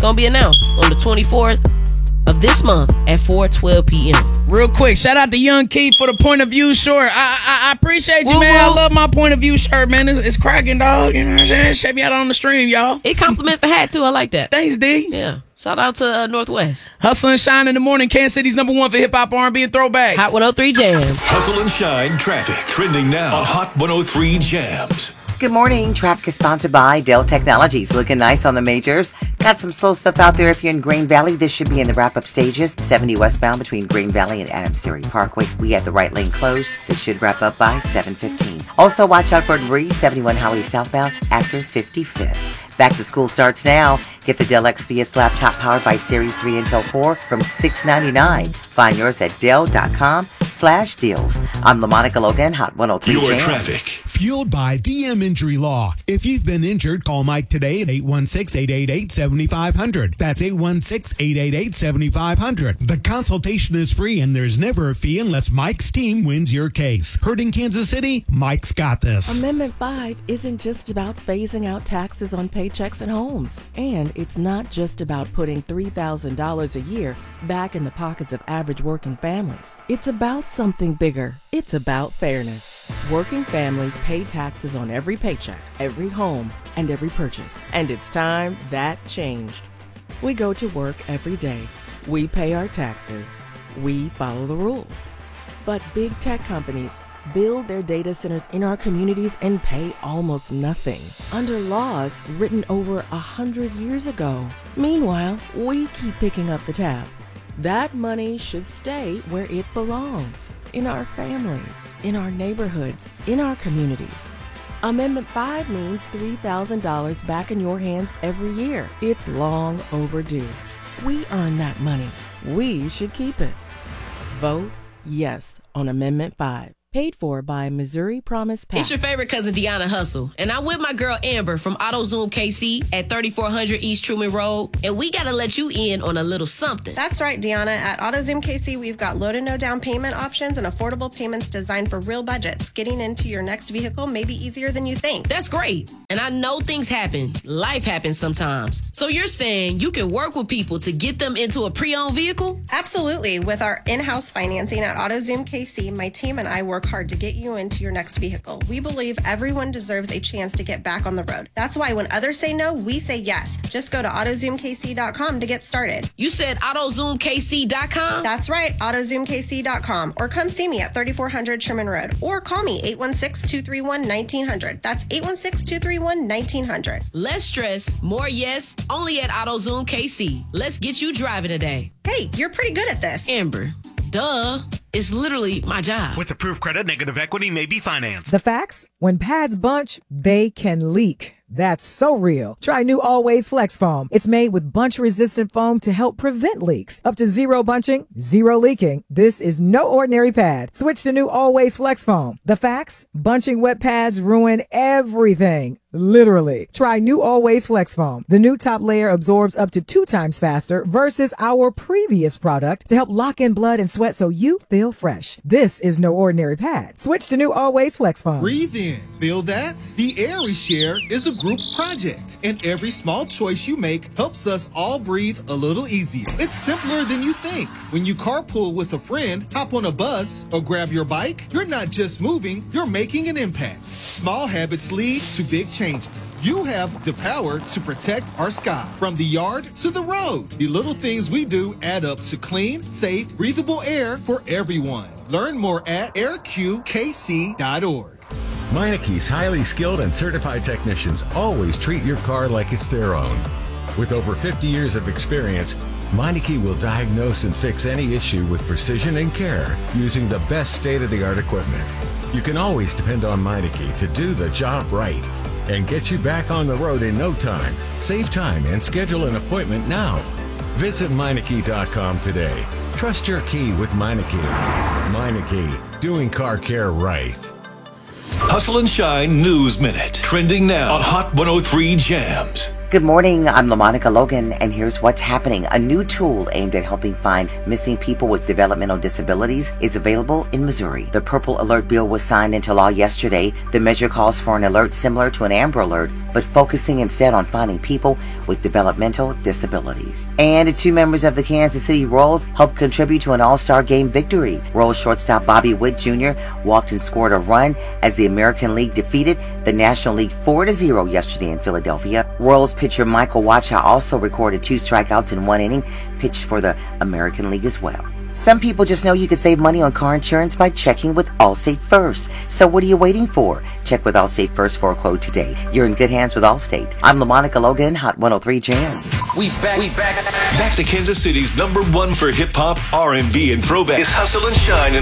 going to be announced on the 24th of this month at 4:12 p.m. Real quick, shout out to Young Keith for the Point of View shirt. I appreciate you, man. I love my Point of View shirt, man. It's cracking, dog. You know what I'm saying? Check me out on the stream, y'all. It compliments the hat, too. I like that. Thanks, D. Yeah. Shout out to Northwest. Hustle and Shine in the morning. Kansas City's #1 for hip-hop, R&B, and throwbacks. Hot 103 Jams. Hustle and Shine traffic. Trending now on Hot 103 Jams. Good morning. Traffic is sponsored by Dell Technologies. Looking nice on the majors. Got some slow stuff out there if you're in Green Valley. This should be in the wrap-up stages. 70 westbound between Green Valley and Adams Ferry Parkway. We have the right lane closed. This should wrap up by 7:15. Also, watch out for debris. 71 Highway southbound after 55th. Back to school starts now. Get the Dell XPS laptop powered by Series 3 Intel 4 from $699. Find yours at Dell.com/deals. I'm LaMonica Logan, Hot 103 Your Jams. traffic. Fueled by DM Injury Law. If you've been injured, call Mike today at 816-888-7500. That's 816-888-7500. The consultation is free and there's never a fee unless Mike's team wins your case. Hurting Kansas City? Mike's got this. Amendment 5 isn't just about phasing out taxes on paychecks and homes. And it's not just about putting $3,000 a year back in the pockets of average working families. It's about something bigger. It's about fairness. Working families pay taxes on every paycheck, every home, and every purchase. And it's time that changed. We go to work every day. We pay our taxes. We follow the rules. But big tech companies build their data centers in our communities and pay almost nothing under laws written over 100 years ago. Meanwhile, we keep picking up the tab. That money should stay where it belongs, in our families, in our neighborhoods, in our communities. Amendment 5 means $3,000 back in your hands every year. It's long overdue. We earn that money. We should keep it. Vote yes on Amendment 5. Paid for by Missouri Promise PAC. It's your favorite cousin, Deanna Hustle. And I'm with my girl, Amber, from AutoZoom KC at 3400 East Truman Road. And we got to let you in on a little something. That's right, Deanna. At AutoZoom KC, we've got low to no down payment options and affordable payments designed for real budgets. Getting into your next vehicle may be easier than you think. That's great. And I know things happen. Life happens sometimes. So you're saying you can work with people to get them into a pre-owned vehicle? Absolutely. With our in-house financing at AutoZoom KC, my team and I work hard to get you into your next vehicle. We believe everyone deserves a chance to get back on the road. That's why when others say no, we say yes. Just go to AutoZoomKC.com to get started. You said AutoZoomKC.com? That's right, AutoZoomKC.com. Or come see me at 3400 Sherman Road. Or call me 816-231-1900. That's 816-231-1900. Less stress, more yes, only at AutoZoom KC. Let's get you driving today. Hey, you're pretty good at this. Amber, duh. It's literally my job. With approved credit, negative equity may be financed. The facts? When pads bunch, they can leak. That's so real. Try new Always Flex Foam. It's made with bunch-resistant foam to help prevent leaks. Up to zero bunching, zero leaking. This is no ordinary pad. Switch to new Always Flex Foam. The facts? Bunching wet pads ruin everything. Literally. Try new Always Flex Foam. The new top layer absorbs up to 2 times faster versus our previous product to help lock in blood and sweat so you feel fresh. This is no ordinary pad. Switch to new Always Flex Foam. Breathe in. Feel that? The air we share is a group project, and every small choice you make helps us all breathe a little easier. It's simpler than you think. When you carpool with a friend, hop on a bus, or grab your bike, you're not just moving, you're making an impact. Small habits lead to big changes. You have the power to protect our sky, from the yard to the road. The little things we do add up to clean, safe, breathable air for everyone. Learn more at airqkc.org. Meineke's highly skilled and certified technicians always treat your car like it's their own. With over 50 years of experience, Meineke will diagnose and fix any issue with precision and care using the best state-of-the-art equipment. You can always depend on Meineke to do the job right and get you back on the road in no time. Save time and schedule an appointment now. Visit Meineke.com today. Trust your key with Meineke. Meineke, doing car care right. Hustle and Shine News Minute. Trending now on Hot 103 Jams. Good morning, I'm LaMonica Logan, and here's what's happening. A new tool aimed at helping find missing people with developmental disabilities is available in Missouri. The Purple Alert bill was signed into law yesterday. The measure calls for an alert similar to an Amber Alert, but focusing instead on finding people with developmental disabilities. And 2 members of the Kansas City Royals helped contribute to an all-star game victory. Royals shortstop Bobby Witt Jr. walked and scored a run as the American League defeated the National League 4-0 yesterday in Philadelphia. Royals pitcher Michael Wacha also recorded 2 strikeouts in 1 inning, pitched for the American League as well. Some people just know you can save money on car insurance by checking with Allstate First. So what are you waiting for? Check with Allstate First for a quote today. You're in good hands with Allstate. I'm LaMonica Logan, Hot 103 Jams. We back to Kansas City's #1 for hip hop, R&B, and throwback. It's Hustle and Shine.